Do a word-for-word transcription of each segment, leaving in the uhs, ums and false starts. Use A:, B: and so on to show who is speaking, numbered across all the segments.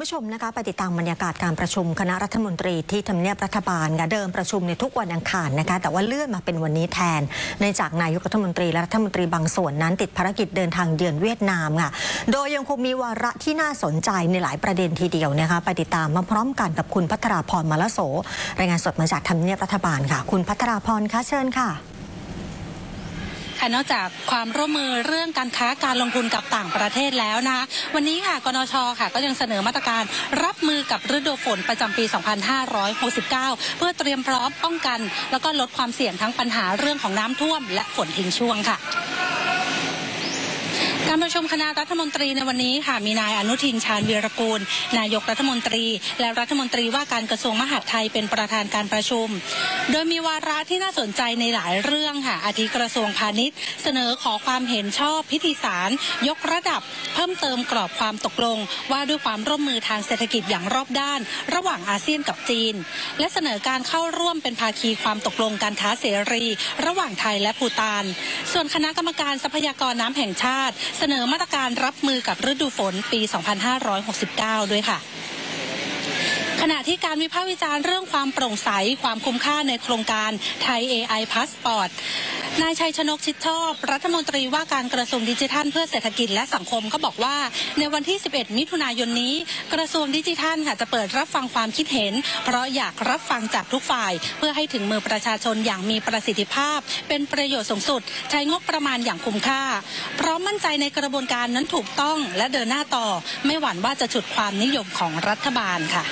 A: ผู้ชมนะคะไปติดตามบรรยากาศการประชุมคณะรัฐมนตรีที่ทำเนียบรัฐบาลค่ะเดิมประชุมในทุกวันอังคารนะคะแต่ว่าเลื่อนมาเป็นวันนี้แทนเนื่องจากนายกรัฐมนตรีและรัฐมนตรีบางส่วนนั้นติดภารกิจเดินทางเยือนเวียดนามค่ะโดยยังคงมีวาระที่น่าสนใจในหลายประเด็นทีเดียวนะคะไปติดตามมาพร้อมกันกับคุณภัทราพร มาละโสรายงานสดมาจากทำเนียบรัฐบาลค่ะคุณภัทราพรคะเชิญค่ะ
B: นอกจากความร่วมมือเรื่องการค้าการลงทุนกับต่างประเทศแล้วนะคะวันนี้ค่ะกนช.ค่ะก็ยังเสนอมาตรการรับมือกับฤดูฝนประจำปี สองพันห้าร้อยหกสิบเก้า เพื่อเตรียมพร้อมป้องกันแล้วก็ลดความเสี่ยงทั้งปัญหาเรื่องของน้ำท่วมและฝนทิ้งช่วงค่ะการประชุมคณะรัฐมนตรีในวันนี้ค่ะมีนายอนุทินชาญวีรกูลนายกรัฐมนตรีและรัฐมนตรีว่าการกระทรวงมหาดไทยเป็นประธานการประชุมโดยมีวาระที่น่าสนใจในหลายเรื่องค่ะอาทิกระทรวงพาณิชย์เสนอขอความเห็นชอบพิธีสารยกระดับเพิ่มเติมกรอบความตกลงว่าด้วยความร่วมมือทางเศรษฐกิจอย่างรอบด้านระหว่างอาเซียนกับจีนและเสนอการเข้าร่วมเป็นภาคีความตกลงการค้าเสรีระหว่างไทยและภูฏานส่วนคณะกรรมการทรัพยากรน้ำแห่งชาติเสนอมาตรการรับมือกับฤดูฝนปี สองพันห้าร้อยหกสิบเก้า ด้วยค่ะขณะที่การวิพากษ์วิจารณ์เรื่องความโปร่งใสความคุ้มค่าในโครงการไทย เอ ไอ Passport นายชัยชนกชิดชอบรัฐมนตรีว่าการกระทรวงดิจิทัลเพื่อเศรษฐกิจและสังคมก็บอกว่าในวันที่สิบเอ็ดมิถุนายนนี้กระทรวงดิจิทัลค่ะจะเปิดรับฟังความคิดเห็นเพราะอยากรับฟังจากทุกฝ่ายเพื่อให้ถึงมือประชาชนอย่างมีประสิทธิภาพเป็นประโยชน์สูงสุดใช้งบประมาณอย่างคุ้มค่าพร้อมมั่นใจในกระบวนการนั้นถูกต้องและเดินหน้าต่อไม่หวั่นว่าจะฉุดความนิยมของรัฐบาลค่ะ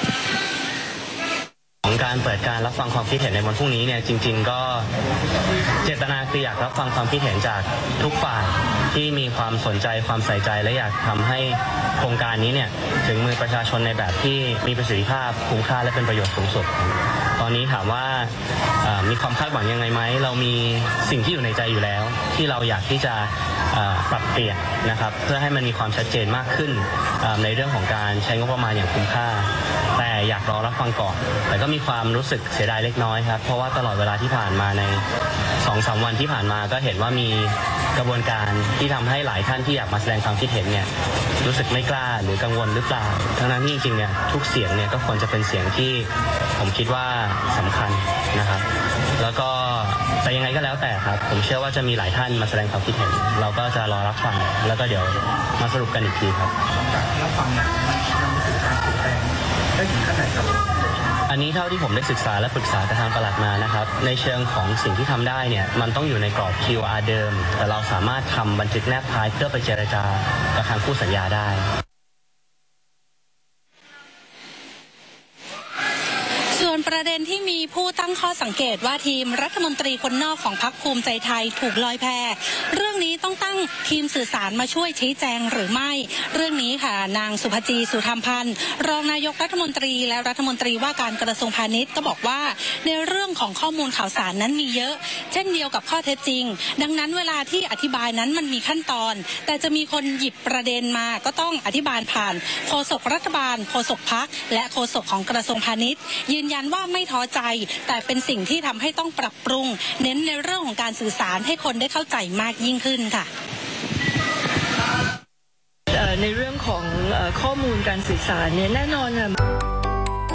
C: ของการเปิดการรับฟังความคิดเห็นในวันพรุ่งนี้เนี่ยจริงๆก็เจตนาคืออยากรับฟังความคิดเห็นจากทุกฝ่ายที่มีความสนใจความใส่ใจและอยากทำให้โครงการนี้เนี่ยถึงมือประชาชนในแบบที่มีประสิทธิภาพคุ้มค่าและเป็นประโยชน์สูงสุดตอนนี้ถามว่ามีความคาดหวังยังไงไหมเรามีสิ่งที่อยู่ในใจอยู่แล้วที่เราอยากที่จะปรับเปลี่ยนนะครับเพื่อให้มันมีความชัดเจนมากขึ้นในเรื่องของการใช้งบประมาณอย่างคุ้มค่าแต่อยากรอรับฟังก่อนแต่ก็มีความรู้สึกเสียดายเล็กน้อยครับเพราะว่าตลอดเวลาที่ผ่านมาใน สองถึงสาม วันที่ผ่านมาก็เห็นว่ามีกระบวนการที่ทำให้หลายท่านที่อยากมาแสดงความคิดเห็นเนี่ยรู้สึกไม่กล้าหรือกังวลหรือเปล่าทั้งนั้นที่จริงๆเนี่ยทุกเสียงเนี่ยก็ควรจะเป็นเสียงที่ผมคิดว่าสำคัญนะครับแล้วก็แต่ยังไงก็แล้วแต่ครับผมเชื่อว่าจะมีหลายท่านมาแสดงความคิดเห็นเราก็จะรอรับฟังแล้วก็เดี๋ยวมาสรุปกันอีกทีครับรับฟังเนี่ยได้ถึงขั้นไหนครับอันนี้เท่าที่ผมได้ศึกษาและปรึกษากับทางปลัดมานะครับในเชิงของสิ่งที่ทำได้เนี่ยมันต้องอยู่ในกรอบ คิว อาร์ เดิมแต่เราสามารถทำบันทึกแนบท้ายเพื่อไปเจรจากับทางคู่สัญญาได้
B: ส่วนประเด็นที่มีผู้ตั้งข้อสังเกตว่าทีมรัฐมนตรีคนนอกของพรรคภูมิใจไทยถูกลอยแพเรื่องนี้ต้องตั้งทีมสื่อสารมาช่วยชี้แจงหรือไม่เรื่องนี้ค่ะนางสุภจีสุธรรมพันธ์รองนายกรัฐมนตรีและรัฐมนตรีว่าการกระทรวงพาณิชย์ก็บอกว่าในเรื่องของข้อมูลข่าวสารนั้นมีเยอะเช่นเดียวกับข้อเท็จจริงดังนั้นเวลาที่อธิบายนั้นมันมีขั้นตอนแต่จะมีคนหยิบประเด็นมาก็ต้องอธิบายผ่านโฆษกรัฐบาลโฆษกพรรคและโฆษกของกระทรวงพาณิชย์ยืนยันว่าไม่ท้อใจแต่เป็นสิ่งที่ทำให้ต้องปรับปรุงเน้นในเรื่องของการสื่อสารให้คนได้เข้าใจมากยิ่งขึ้นค่ะ
D: ในเรื่องของข้อมูลการสื่อสารเนี่ยแน่นอน